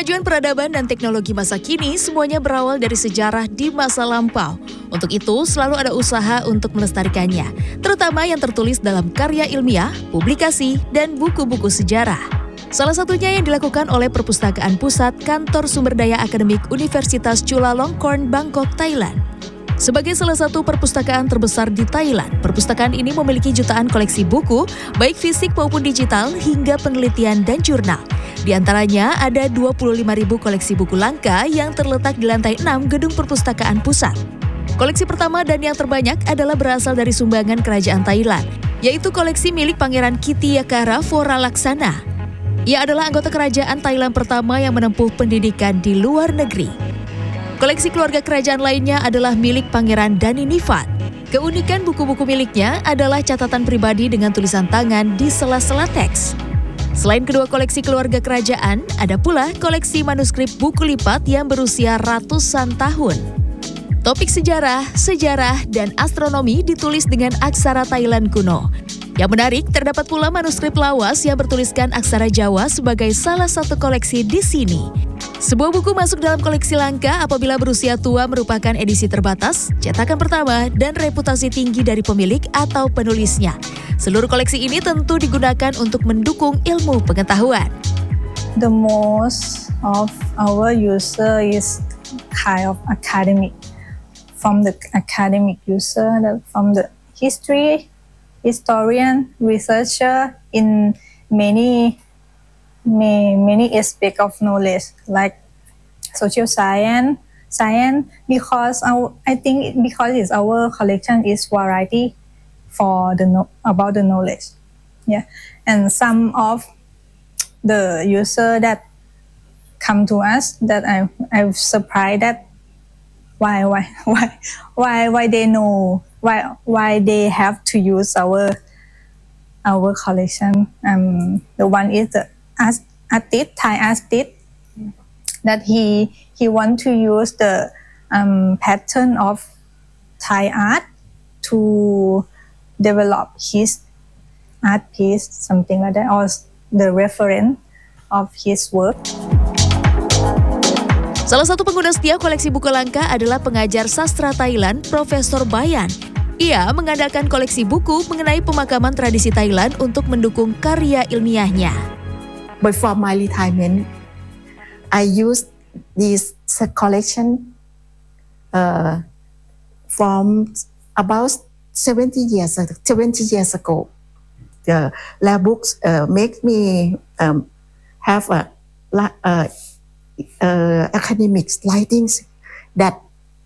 Kemajuan peradaban dan teknologi masa kini semuanya berawal dari sejarah di masa lampau. Untuk itu, selalu ada usaha untuk melestarikannya, terutama yang tertulis dalam karya ilmiah, publikasi, dan buku-buku sejarah. Salah satunya yang dilakukan oleh Perpustakaan Pusat Kantor Sumber Daya Akademik Universitas Chulalongkorn, Bangkok, Thailand. Sebagai salah satu perpustakaan terbesar di Thailand, perpustakaan ini memiliki jutaan koleksi buku, baik fisik maupun digital, hingga penelitian dan jurnal. Di antaranya ada 25.000 koleksi buku langka yang terletak di lantai 6 gedung perpustakaan pusat. Koleksi pertama dan yang terbanyak adalah berasal dari sumbangan kerajaan Thailand, yaitu koleksi milik Pangeran Kittiyakara Voralaksana. Ia adalah anggota kerajaan Thailand pertama yang menempuh pendidikan di luar negeri. Koleksi keluarga kerajaan lainnya adalah milik Pangeran Daninifat. Keunikan buku-buku miliknya adalah catatan pribadi dengan tulisan tangan di sela-sela teks. Selain kedua koleksi keluarga kerajaan, ada pula koleksi manuskrip buku lipat yang berusia ratusan tahun. Topik sejarah, dan astronomi ditulis dengan aksara Thailand kuno. Yang menarik, terdapat pula manuskrip lawas yang bertuliskan aksara Jawa sebagai salah satu koleksi di sini. Sebuah buku masuk dalam koleksi langka apabila berusia tua merupakan edisi terbatas, cetakan pertama, dan reputasi tinggi dari pemilik atau penulisnya. Seluruh koleksi ini tentu digunakan untuk mendukung ilmu pengetahuan. The most of our user is kind of academic. From the academic user, from the historian, researcher in many aspects of knowledge, like social science, because because our collection is variety for about the knowledge, yeah, and some of the user that come to us that I'm surprised that why they know why they have to use our collection. The one is the Thai artist, that he want to use the pattern of Thai art to develop his art piece, something like that, or the reference of his work. Salah satu pengguna setia koleksi buku langka adalah pengajar sastra Thailand, Profesor Bayan. Ia mengandalkan koleksi buku mengenai pemakaman tradisi Thailand untuk mendukung karya ilmiahnya. Before my retirement, I used this collection from about 70 years ago. The lab books make me have academics writings that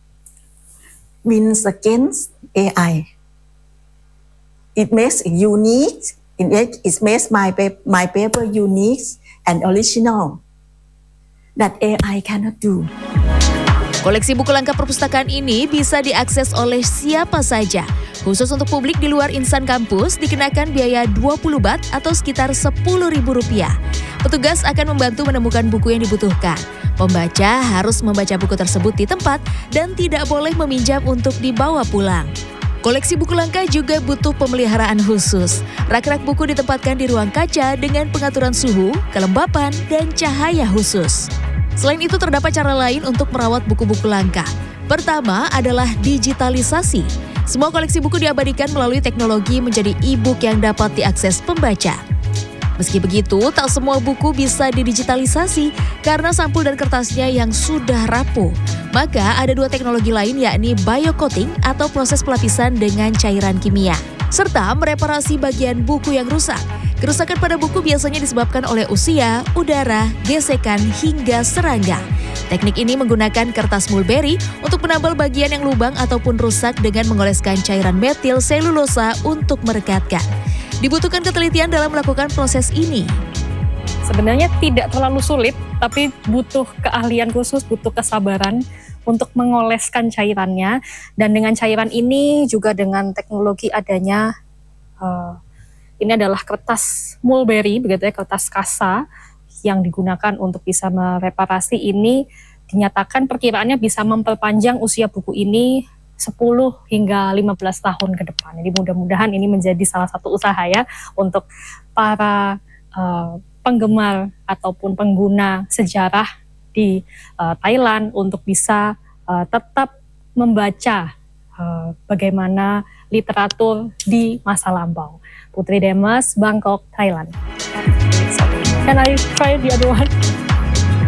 wins against AI. It makes it unique. It makes my paper unique and original that AI cannot do. Koleksi buku langka perpustakaan ini bisa diakses oleh siapa saja. Khusus untuk publik di luar insan kampus dikenakan biaya 20 baht atau sekitar Rp10.000. Petugas akan membantu menemukan buku yang dibutuhkan. Pembaca harus membaca buku tersebut di tempat dan tidak boleh meminjam untuk dibawa pulang. Koleksi buku langka juga butuh pemeliharaan khusus. Rak-rak buku ditempatkan di ruang kaca dengan pengaturan suhu, kelembapan, dan cahaya khusus. Selain itu terdapat cara lain untuk merawat buku-buku langka. Pertama adalah digitalisasi. Semua koleksi buku diabadikan melalui teknologi menjadi e-book yang dapat diakses pembaca. Meski begitu, tak semua buku bisa didigitalisasi karena sampul dan kertasnya yang sudah rapuh. Maka ada dua teknologi lain, yakni biocoating atau proses pelapisan dengan cairan kimia, serta mereparasi bagian buku yang rusak. Kerusakan pada buku biasanya disebabkan oleh usia, udara, gesekan, hingga serangga. Teknik ini menggunakan kertas mulberry untuk menambal bagian yang lubang ataupun rusak dengan mengoleskan cairan metil selulosa untuk merekatkan. Dibutuhkan ketelitian dalam melakukan proses ini. Sebenarnya tidak terlalu sulit, tapi butuh keahlian khusus, butuh kesabaran untuk mengoleskan cairannya. Dan dengan cairan ini juga dengan teknologi adanya ini adalah kertas mulberry, begitu ya, kertas kasa yang digunakan untuk bisa mereparasi ini, dinyatakan perkiraannya bisa memperpanjang usia buku ini 10 hingga 15 tahun ke depan. Jadi mudah-mudahan ini menjadi salah satu usaha ya untuk para penggemar ataupun pengguna sejarah di Thailand untuk bisa tetap membaca bagaimana literatur di masa lampau. Putri Demes, Bangkok, Thailand. Can I try the other one?